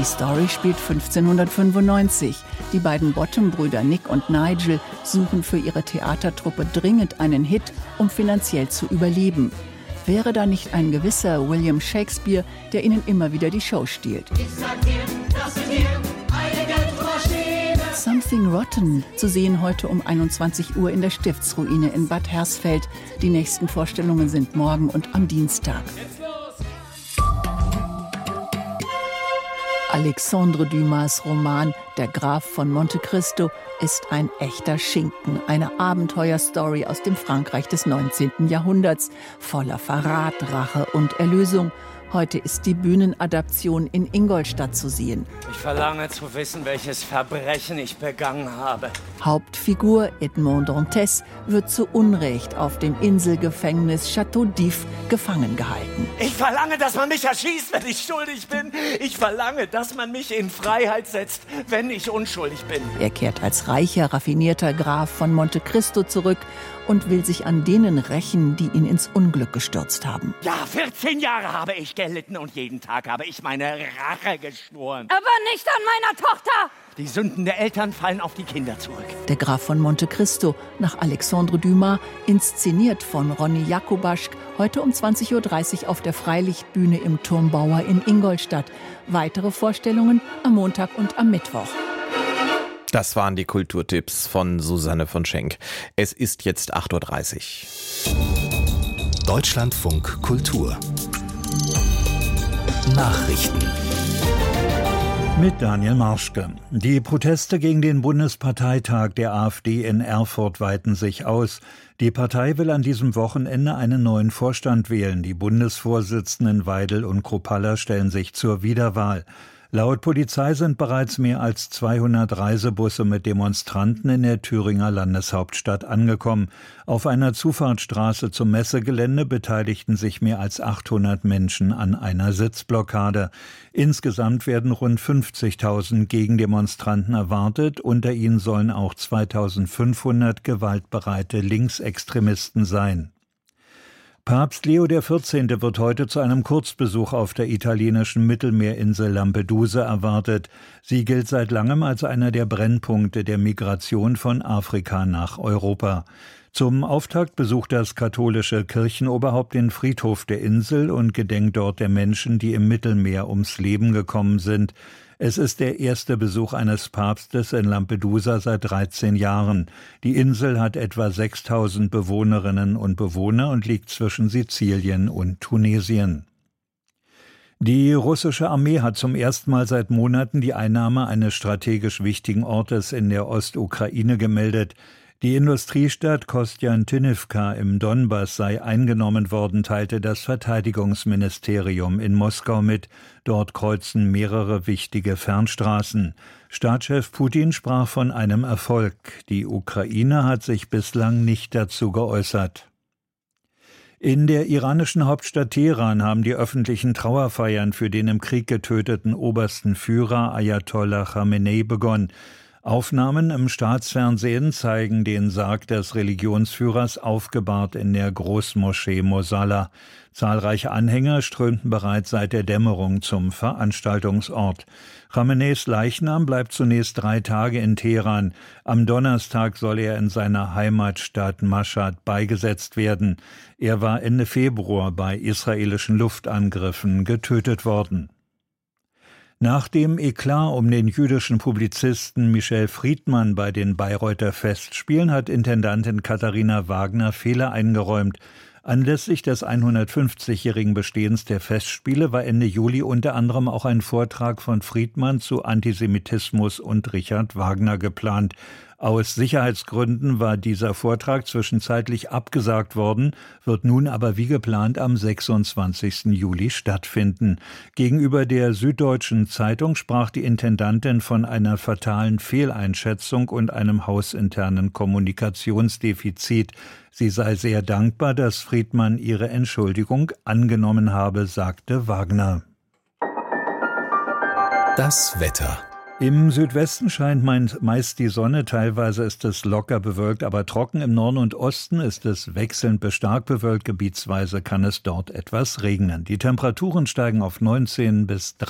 Die Story spielt 1595. Die beiden Bottom-Brüder Nick und Nigel suchen für ihre Theatertruppe dringend einen Hit, um finanziell zu überleben. Wäre da nicht ein gewisser William Shakespeare, der ihnen immer wieder die Show stiehlt? Ich sag dir, das ist hier eine Geldmaschine. Something Rotten, zu sehen heute um 21 Uhr in der Stiftsruine in Bad Hersfeld. Die nächsten Vorstellungen sind morgen und am Dienstag. Alexandre Dumas' Roman Der Graf von Monte Cristo ist ein echter Schinken, eine Abenteuerstory aus dem Frankreich des 19. Jahrhunderts, voller Verrat, Rache und Erlösung. Heute ist die Bühnenadaption in Ingolstadt zu sehen. Ich verlange zu wissen, welches Verbrechen ich begangen habe. Hauptfigur Edmond Dantes wird zu Unrecht auf dem Inselgefängnis Château d'If gefangen gehalten. Ich verlange, dass man mich erschießt, wenn ich schuldig bin. Ich verlange, dass man mich in Freiheit setzt, wenn ich unschuldig bin. Er kehrt als reicher, raffinierter Graf von Monte Cristo zurück und will sich an denen rächen, die ihn ins Unglück gestürzt haben. Ja, 14 Jahre habe ich gelitten und jeden Tag habe ich meine Rache geschworen. Aber nicht an meiner Tochter! Die Sünden der Eltern fallen auf die Kinder zurück. Der Graf von Monte Cristo nach Alexandre Dumas, inszeniert von Ronny Jakubaschk, heute um 20.30 Uhr auf der Freilichtbühne im Turmbauer in Ingolstadt. Weitere Vorstellungen am Montag und am Mittwoch. Das waren die Kulturtipps von Susanne von Schenk. Es ist jetzt 8.30 Uhr. Deutschlandfunk Kultur Nachrichten mit Daniel Marschke. Die Proteste gegen den Bundesparteitag der AfD in Erfurt weiten sich aus. Die Partei will an diesem Wochenende einen neuen Vorstand wählen. Die Bundesvorsitzenden Weidel und Kruppalla stellen sich zur Wiederwahl. Laut Polizei sind bereits mehr als 200 Reisebusse mit Demonstranten in der Thüringer Landeshauptstadt angekommen. Auf einer Zufahrtsstraße zum Messegelände beteiligten sich mehr als 800 Menschen an einer Sitzblockade. Insgesamt werden rund 50.000 Gegendemonstranten erwartet. Unter ihnen sollen auch 2.500 gewaltbereite Linksextremisten sein. Papst Leo XIV. Wird heute zu einem Kurzbesuch auf der italienischen Mittelmeerinsel Lampedusa erwartet. Sie gilt seit langem als einer der Brennpunkte der Migration von Afrika nach Europa. Zum Auftakt besucht das katholische Kirchenoberhaupt den Friedhof der Insel und gedenkt dort der Menschen, die im Mittelmeer ums Leben gekommen sind. Es ist der erste Besuch eines Papstes in Lampedusa seit 13 Jahren. Die Insel hat etwa 6.000 Bewohnerinnen und Bewohner und liegt zwischen Sizilien und Tunesien. Die russische Armee hat zum ersten Mal seit Monaten die Einnahme eines strategisch wichtigen Ortes in der Ostukraine gemeldet. Die Industriestadt Kostjantinivka im Donbass sei eingenommen worden, teilte das Verteidigungsministerium in Moskau mit. Dort kreuzen mehrere wichtige Fernstraßen. Staatschef Putin sprach von einem Erfolg. Die Ukraine hat sich bislang nicht dazu geäußert. In der iranischen Hauptstadt Teheran haben die öffentlichen Trauerfeiern für den im Krieg getöteten obersten Führer Ayatollah Khamenei begonnen. Aufnahmen im Staatsfernsehen zeigen den Sarg des Religionsführers aufgebahrt in der Großmoschee Mosalla. Zahlreiche Anhänger strömten bereits seit der Dämmerung zum Veranstaltungsort. Khameneis Leichnam bleibt zunächst 3 Tage in Teheran. Am Donnerstag soll er in seiner Heimatstadt Mashhad beigesetzt werden. Er war Ende Februar bei israelischen Luftangriffen getötet worden. Nach dem Eklat um den jüdischen Publizisten Michel Friedmann bei den Bayreuther Festspielen hat Intendantin Katharina Wagner Fehler eingeräumt. Anlässlich des 150-jährigen Bestehens der Festspiele war Ende Juli unter anderem auch ein Vortrag von Friedmann zu Antisemitismus und Richard Wagner geplant. Aus Sicherheitsgründen war dieser Vortrag zwischenzeitlich abgesagt worden, wird nun aber wie geplant am 26. Juli stattfinden. Gegenüber der Süddeutschen Zeitung sprach die Intendantin von einer fatalen Fehleinschätzung und einem hausinternen Kommunikationsdefizit. Sie sei sehr dankbar, dass Friedmann ihre Entschuldigung angenommen habe, sagte Wagner. Das Wetter. Im Südwesten scheint meist die Sonne, teilweise ist es locker bewölkt, aber trocken. Im Norden und Osten ist es wechselnd bis stark bewölkt, gebietsweise kann es dort etwas regnen. Die Temperaturen steigen auf 19 bis 30.